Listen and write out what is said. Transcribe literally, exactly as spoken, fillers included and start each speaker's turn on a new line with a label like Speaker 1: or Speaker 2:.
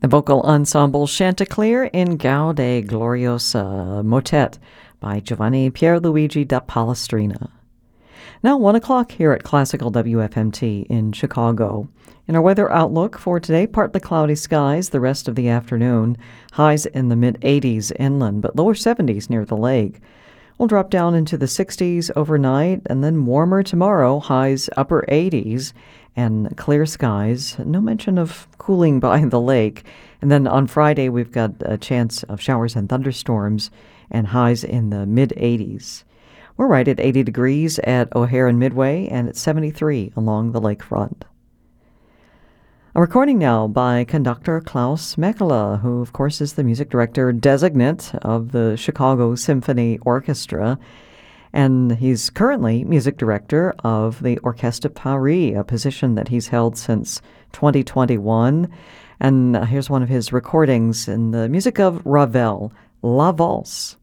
Speaker 1: vocal ensemble Chanticleer in Gaude Gloriosa, motet by Giovanni Pierluigi da Palestrina. Now one o'clock here at Classical W F M T in Chicago. In our weather outlook for today, partly cloudy skies the rest of the afternoon. Highs in the mid-eighties inland, but lower seventies near the lake. We'll drop down into the sixties overnight, and then warmer tomorrow, highs upper eighties, and clear skies. No mention of cooling by the lake. And then on Friday, we've got a chance of showers and thunderstorms, and highs in the mid-eighties. We're right at eighty degrees at O'Hare and Midway, and it's seventy-three along the lakefront. A recording now by conductor Klaus Mekela, who, of course, is the music director designate of the Chicago Symphony Orchestra. And he's currently music director of the Orchestre Paris, a position that he's held since twenty twenty-one. And here's one of his recordings in the music of Ravel, La Valse.